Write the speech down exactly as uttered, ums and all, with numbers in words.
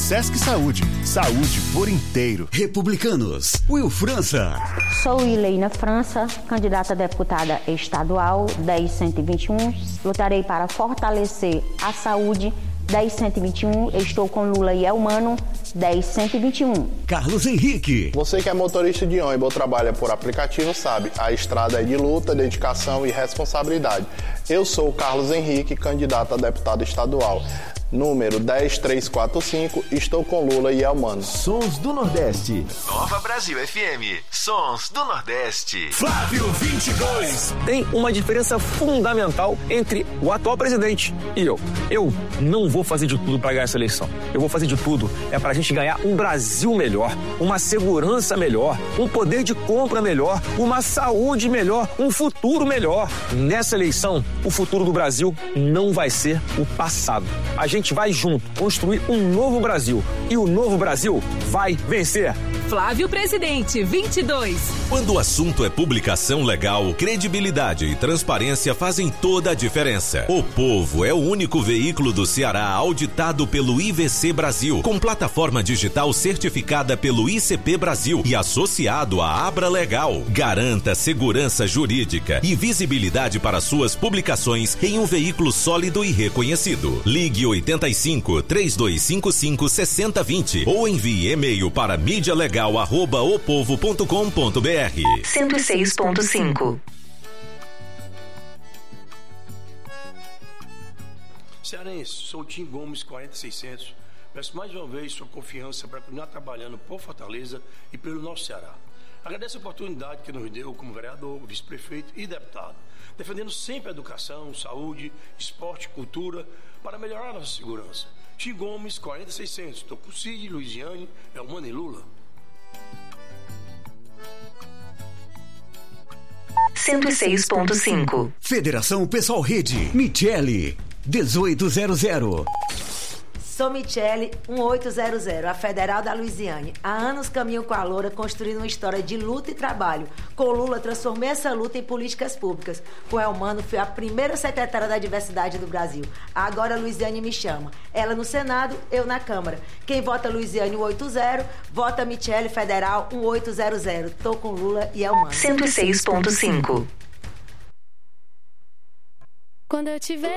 Sesc Saúde, saúde por inteiro. Republicanos, Will França. Sou Ileina França, candidata a deputada estadual dez cento e vinte e um. Lutarei para fortalecer a saúde dez cento e vinte e um. Estou com Lula e Elmano dez cento e vinte e um. Carlos Henrique. Você que é motorista de ônibus ou trabalha por aplicativo sabe, a estrada é de luta, dedicação e responsabilidade. Eu sou o Carlos Henrique, candidato a deputado estadual. Número dez três quatro cinco, estou com Lula e Elmano. Sons do Nordeste. Nova Brasil F M, Sons do Nordeste. Flávio vinte e dois. Tem uma diferença fundamental entre o atual presidente e eu. Eu não vou fazer de tudo para ganhar essa eleição. Eu vou fazer de tudo é para a gente ganhar um Brasil melhor, uma segurança melhor, um poder de compra melhor, uma saúde melhor, um futuro melhor. Nessa eleição, o futuro do Brasil não vai ser o passado. A gente vai junto construir um novo Brasil e o novo Brasil vai vencer. Flávio Presidente, vinte e dois. Quando o assunto é publicação legal, credibilidade e transparência fazem toda a diferença. O Povo é o único veículo do Ceará auditado pelo I V C Brasil, com plataforma digital certificada pelo I C P Brasil e associado à Abra Legal. Garanta segurança jurídica e visibilidade para suas publicações em um veículo sólido e reconhecido. Ligue oitenta e cinco, três dois cinco cinco, seis zero dois zero ou envie e-mail para mídia legal arroba opovo ponto com ponto br. cento e seis ponto cinco. Cearense, sou o Tim Gomes, quarenta e seiscentos. Peço mais uma vez sua confiança para continuar trabalhando por Fortaleza e pelo nosso Ceará. Agradeço a oportunidade que nos deu como vereador, vice-prefeito e deputado, defendendo sempre a educação, saúde, esporte, cultura, para melhorar a nossa segurança. Tim Gomes, quarenta e seiscentos. Estou com Cid, Luiziane, Elmano e Lula. cento e seis ponto cinco. Federação Pessoal Rede, Michele, dezoito zero zero. Sou Michele, dezoito zero zero, a Federal da Luiziane. Há anos caminho com a Loura, construindo uma história de luta e trabalho. Com Lula, transformei essa luta em políticas públicas. Com Elmano, fui a primeira secretária da diversidade do Brasil. Agora a Luiziane me chama. Ela no Senado, eu na Câmara. Quem vota Luiziane cento e oitenta, vota Michele Federal dezoito zero zero. Tô com Lula e Elmano. cento e seis ponto cinco. Quando eu tiver